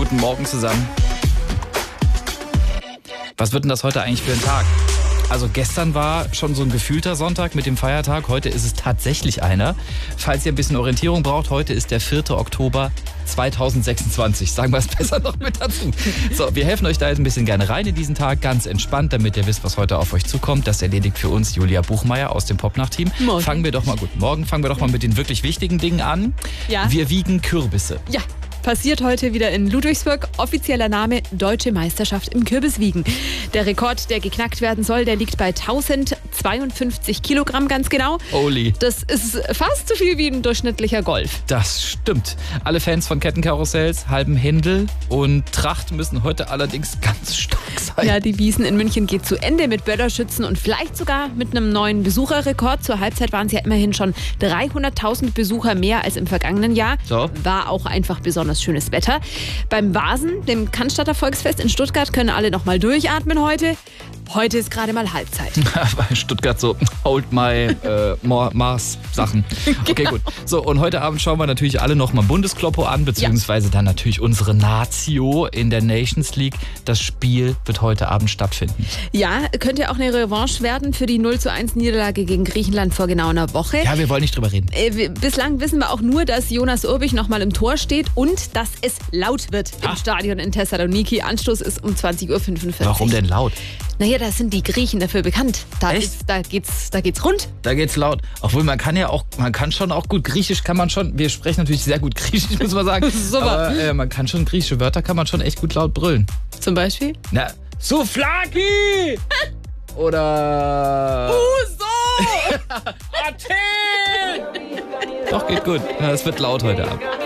Guten Morgen zusammen. Was wird denn das heute eigentlich für ein Tag? Also gestern war schon so ein gefühlter Sonntag mit dem Feiertag. Heute ist es tatsächlich einer. Falls ihr ein bisschen Orientierung braucht, heute ist der 4. Oktober 2026. Sagen wir es besser noch mit dazu. So, wir helfen euch da jetzt ein bisschen gerne rein in diesen Tag. Ganz entspannt, damit ihr wisst, was heute auf euch zukommt. Das erledigt für uns Julia Buchmeier aus dem Popnacht-Team. Fangen wir doch mal mit den wirklich wichtigen Dingen an. Ja. Wir wiegen Kürbisse. Ja. Passiert heute wieder in Ludwigsburg. Offizieller Name Deutsche Meisterschaft im Kürbiswiegen. Der Rekord, der geknackt werden soll, der liegt bei 1052 Kilogramm ganz genau. Holy. Das ist fast so viel wie ein durchschnittlicher Golf. Das stimmt. Alle Fans von Kettenkarussells, halben Händel und Tracht müssen heute allerdings ganz stark sein. Ja, die Wiesn in München geht zu Ende mit Böllerschützen und vielleicht sogar mit einem neuen Besucherrekord. Zur Halbzeit waren es ja immerhin schon 300.000 Besucher mehr als im vergangenen Jahr. So. War auch einfach besonders schönes Wetter. Beim Vasen, dem Cannstatter Volksfest in Stuttgart, können alle noch mal durchatmen heute. Heute ist gerade mal Halbzeit. Weil Stuttgart so, hold my Mars Sachen. Okay, gut. So, und heute Abend schauen wir natürlich alle noch mal Bundeskloppo an, beziehungsweise dann natürlich unsere Nazio in der Nations League. Das Spiel wird heute Abend stattfinden. Ja, könnte auch eine Revanche werden für die 0:1 Niederlage gegen Griechenland vor genau einer Woche. Ja, wir wollen nicht drüber reden. Bislang wissen wir auch nur, dass Jonas Urbich noch mal im Tor steht und dass es laut wird im Stadion in Thessaloniki. Anstoß ist um 20.45 Uhr. Warum denn laut? Naja, da sind die Griechen dafür bekannt. Da geht's rund. Da geht's laut. Obwohl man kann schon auch gut Griechisch, kann man schon. Wir sprechen natürlich sehr gut Griechisch, muss man sagen. Super. Aber man kann schon griechische Wörter, kann man schon echt gut laut brüllen. Zum Beispiel? Na, Souflaki! Oder... So! Athen! Doch, geht gut. Ja, es wird laut heute Abend.